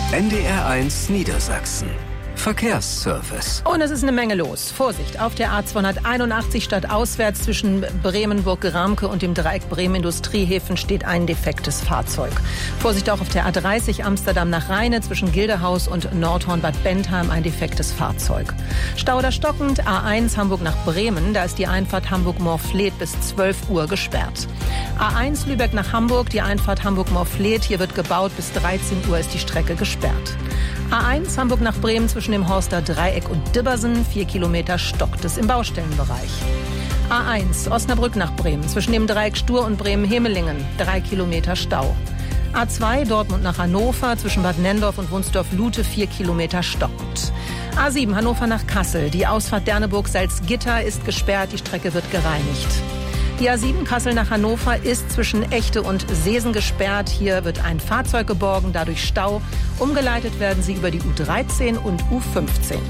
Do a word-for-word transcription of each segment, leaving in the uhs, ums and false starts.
N D R eins Niedersachsen. Verkehrsservice. Und es ist eine Menge los. Vorsicht, auf der A zweihunderteinundachtzig stadtauswärts zwischen Bremenburg-Geramke und dem Dreieck Bremen-Industriehäfen steht ein defektes Fahrzeug. Vorsicht auch auf der A dreißig Amsterdam nach Rheine zwischen Gildehaus und Nordhorn-Bad Bentheim ein defektes Fahrzeug. Stau oder stockend, A eins Hamburg nach Bremen, da ist die Einfahrt Hamburg-Morfleet bis zwölf Uhr gesperrt. A eins Lübeck nach Hamburg, die Einfahrt Hamburg-Morfleet, hier wird gebaut, bis dreizehn Uhr ist die Strecke gesperrt. A eins Hamburg nach Bremen zwischen dem Horster Dreieck und Dibbersen, vier Kilometer stockt es im Baustellenbereich. A eins Osnabrück nach Bremen zwischen dem Dreieck Stur und Bremen-Hemelingen, drei Kilometer Stau. A zwei Dortmund nach Hannover zwischen Bad Nendorf und Wunsdorf-Lute, vier Kilometer stockend. A sieben Hannover nach Kassel, die Ausfahrt Derneburg-Salzgitter ist gesperrt, die Strecke wird gereinigt. Die A sieben Kassel nach Hannover ist zwischen Echte und Seesen gesperrt. Hier wird ein Fahrzeug geborgen, dadurch Stau. Umgeleitet werden sie über die U dreizehn und U fünfzehn.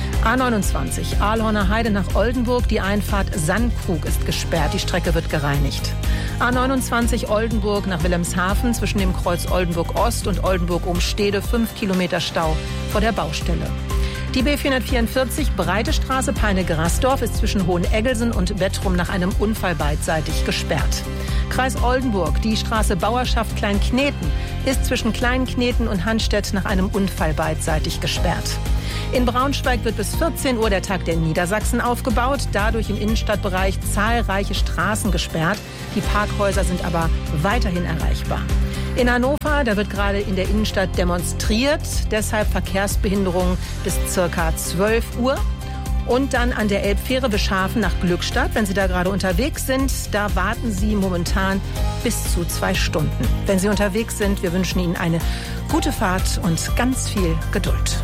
A neunundzwanzig Ahlhorner Heide nach Oldenburg. Die Einfahrt Sandkrug ist gesperrt. Die Strecke wird gereinigt. A neunundzwanzig Oldenburg nach Wilhelmshaven zwischen dem Kreuz Oldenburg Ost und Oldenburg Umstede. fünf Kilometer Stau vor der Baustelle. Die B vierhundertvierundvierzig Breite Straße Peine-Grasdorf ist zwischen Hoheneggelsen und Wettrum nach einem Unfall beidseitig gesperrt. Kreis Oldenburg, die Straße Bauerschaft Kleinkneten ist zwischen Kleinkneten und Hanstedt nach einem Unfall beidseitig gesperrt. In Braunschweig wird bis vierzehn Uhr der Tag der Niedersachsen aufgebaut, dadurch im Innenstadtbereich zahlreiche Straßen gesperrt. Die Parkhäuser sind aber weiterhin erreichbar. In Hannover, da wird gerade in der Innenstadt demonstriert, deshalb Verkehrsbehinderung bis circa zwölf Uhr. Und dann an der Elbfähre Beschafen nach Glückstadt. Wenn Sie da gerade unterwegs sind, da warten Sie momentan bis zu zwei Stunden. Wenn Sie unterwegs sind, wir wünschen Ihnen eine gute Fahrt und ganz viel Geduld.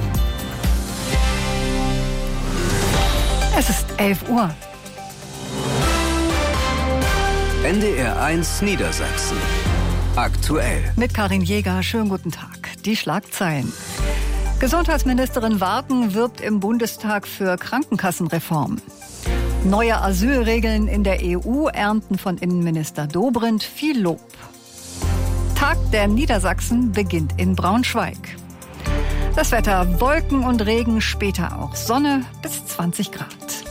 Es ist elf Uhr. N D R eins Niedersachsen. Aktuell. Mit Karin Jäger, schönen guten Tag. Die Schlagzeilen. Gesundheitsministerin Warken wirbt im Bundestag für Krankenkassenreform. Neue Asylregeln in der E U ernten von Innenminister Dobrindt viel Lob. Tag der Niedersachsen beginnt in Braunschweig. Das Wetter: Wolken und Regen, später auch Sonne bis zwanzig Grad.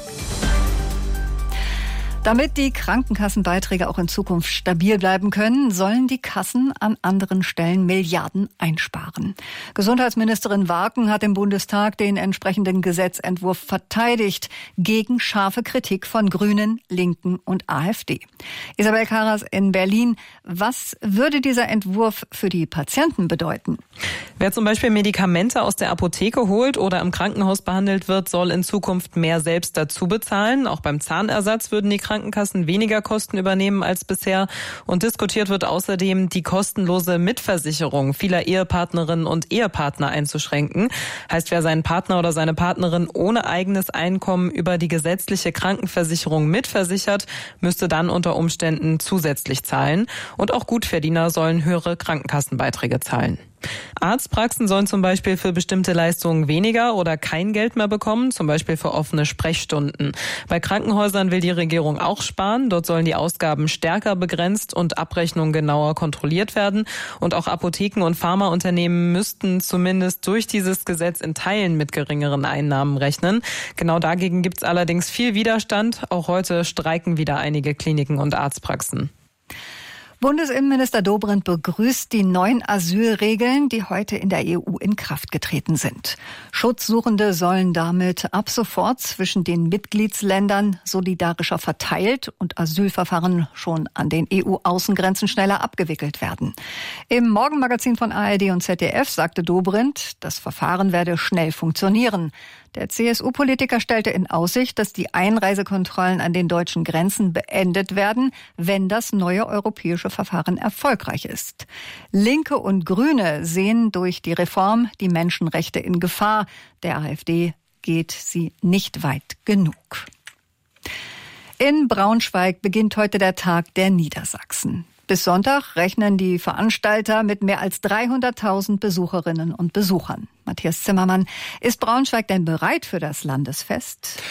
Damit die Krankenkassenbeiträge auch in Zukunft stabil bleiben können, sollen die Kassen an anderen Stellen Milliarden einsparen. Gesundheitsministerin Warken hat im Bundestag den entsprechenden Gesetzentwurf verteidigt, gegen scharfe Kritik von Grünen, Linken und AfD. Isabel Karas in Berlin. Was würde dieser Entwurf für die Patienten bedeuten? Wer zum Beispiel Medikamente aus der Apotheke holt oder im Krankenhaus behandelt wird, soll in Zukunft mehr selbst dazu bezahlen. Auch beim Zahnersatz würden die Krankenkassen weniger Kosten übernehmen als bisher. Und diskutiert wird außerdem, die kostenlose Mitversicherung vieler Ehepartnerinnen und Ehepartner einzuschränken. Heißt, wer seinen Partner oder seine Partnerin ohne eigenes Einkommen über die gesetzliche Krankenversicherung mitversichert, müsste dann unter Umständen zusätzlich zahlen. Und auch Gutverdiener sollen höhere Krankenkassenbeiträge zahlen. Arztpraxen sollen zum Beispiel für bestimmte Leistungen weniger oder kein Geld mehr bekommen, zum Beispiel für offene Sprechstunden. Bei Krankenhäusern will die Regierung auch sparen. Dort sollen die Ausgaben stärker begrenzt und Abrechnungen genauer kontrolliert werden. Und auch Apotheken und Pharmaunternehmen müssten zumindest durch dieses Gesetz in Teilen mit geringeren Einnahmen rechnen. Genau dagegen gibt es allerdings viel Widerstand. Auch heute streiken wieder einige Kliniken und Arztpraxen. Bundesinnenminister Dobrindt begrüßt die neuen Asylregeln, die heute in der E U in Kraft getreten sind. Schutzsuchende sollen damit ab sofort zwischen den Mitgliedsländern solidarischer verteilt und Asylverfahren schon an den E U-Außengrenzen schneller abgewickelt werden. Im Morgenmagazin von A R D und Z D F sagte Dobrindt, das Verfahren werde schnell funktionieren. Der C S U-Politiker stellte in Aussicht, dass die Einreisekontrollen an den deutschen Grenzen beendet werden, wenn das neue europäische Verfahren erfolgreich ist. Linke und Grüne sehen durch die Reform die Menschenrechte in Gefahr. Der AfD geht sie nicht weit genug. In Braunschweig beginnt heute der Tag der Niedersachsen. Bis Sonntag rechnen die Veranstalter mit mehr als dreihunderttausend Besucherinnen und Besuchern. Matthias Zimmermann, ist Braunschweig denn bereit für das Landesfest?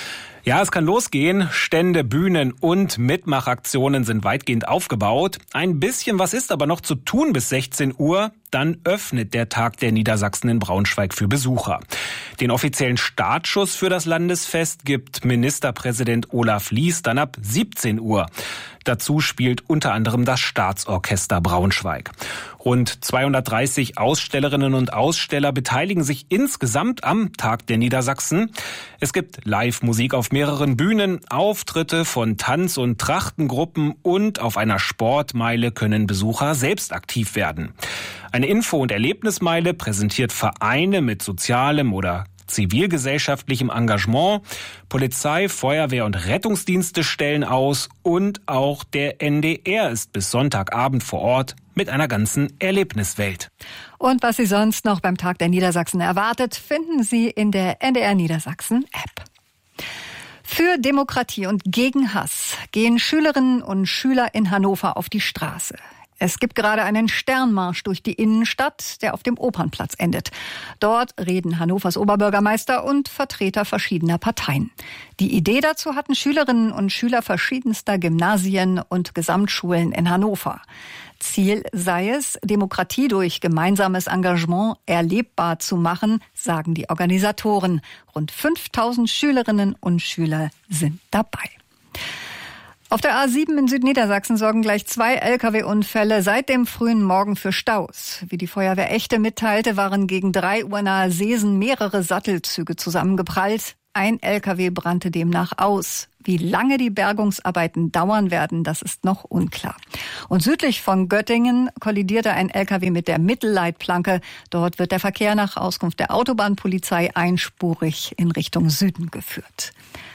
Ja, es kann losgehen. Stände, Bühnen und Mitmachaktionen sind weitgehend aufgebaut. Ein bisschen was ist aber noch zu tun bis sechzehn Uhr. Dann öffnet der Tag der Niedersachsen in Braunschweig für Besucher. Den offiziellen Startschuss für das Landesfest gibt Ministerpräsident Olaf Lies dann ab siebzehn Uhr. Dazu spielt unter anderem das Staatsorchester Braunschweig. Rund zweihundertdreißig Ausstellerinnen und Aussteller beteiligen sich insgesamt am Tag der Niedersachsen. Es gibt Live-Musik auf mehreren Bühnen, Auftritte von Tanz- und Trachtengruppen und auf einer Sportmeile können Besucher selbst aktiv werden. Eine Info- und Erlebnismeile präsentiert Vereine mit sozialem oder zivilgesellschaftlichem Engagement. Polizei, Feuerwehr und Rettungsdienste stellen aus und auch der N D R ist bis Sonntagabend vor Ort mit einer ganzen Erlebniswelt. Und was Sie sonst noch beim Tag der Niedersachsen erwartet, finden Sie in der N D R Niedersachsen App. Für Demokratie und gegen Hass gehen Schülerinnen und Schüler in Hannover auf die Straße. Es gibt gerade einen Sternmarsch durch die Innenstadt, der auf dem Opernplatz endet. Dort reden Hannovers Oberbürgermeister und Vertreter verschiedener Parteien. Die Idee dazu hatten Schülerinnen und Schüler verschiedenster Gymnasien und Gesamtschulen in Hannover. Ziel sei es, Demokratie durch gemeinsames Engagement erlebbar zu machen, sagen die Organisatoren. Rund fünftausend Schülerinnen und Schüler sind dabei. Auf der A sieben in Südniedersachsen sorgen gleich zwei L K W-Unfälle seit dem frühen Morgen für Staus. Wie die Feuerwehr Echte mitteilte, waren gegen drei Uhr nahe Seesen mehrere Sattelzüge zusammengeprallt. Ein L K W brannte demnach aus. Wie lange die Bergungsarbeiten dauern werden, das ist noch unklar. Und südlich von Göttingen kollidierte ein L K W mit der Mittelleitplanke. Dort wird der Verkehr nach Auskunft der Autobahnpolizei einspurig in Richtung Süden geführt.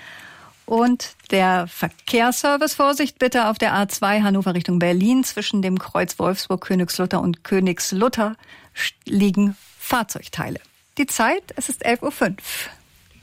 Und der Verkehrsservice, Vorsicht bitte, auf der A zwei Hannover Richtung Berlin zwischen dem Kreuz Wolfsburg-Königslutter und Königslutter liegen Fahrzeugteile. Die Zeit, es ist elf Uhr fünf.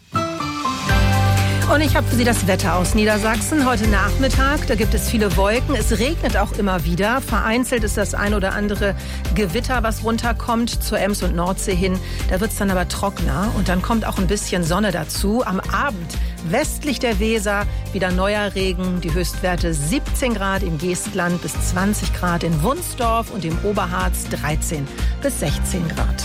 Und ich habe für Sie das Wetter aus Niedersachsen. Heute Nachmittag, da gibt es viele Wolken. Es regnet auch immer wieder. Vereinzelt ist das ein oder andere Gewitter, was runterkommt zur Ems und Nordsee hin. Da wird es dann aber trockener und dann kommt auch ein bisschen Sonne dazu. Am Abend westlich der Weser wieder neuer Regen. Die Höchstwerte siebzehn Grad im Geestland bis zwanzig Grad in Wunsdorf und im Oberharz dreizehn bis sechzehn Grad.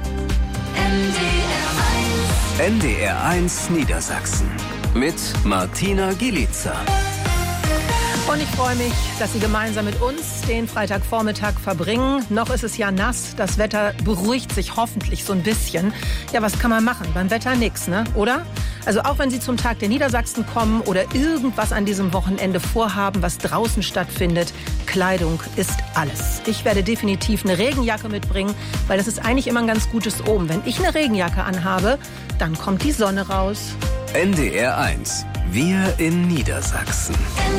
N D R eins Niedersachsen mit Martina Gielica. Und ich freue mich, dass Sie gemeinsam mit uns den Freitagvormittag verbringen. Noch ist es ja nass, das Wetter beruhigt sich hoffentlich so ein bisschen. Ja, was kann man machen? Beim Wetter nix, ne? Oder? Also auch wenn Sie zum Tag der Niedersachsen kommen oder irgendwas an diesem Wochenende vorhaben, was draußen stattfindet, Kleidung ist alles. Ich werde definitiv eine Regenjacke mitbringen, weil das ist eigentlich immer ein ganz gutes Omen. Wenn ich eine Regenjacke anhabe, dann kommt die Sonne raus. N D R eins. Wir in Niedersachsen.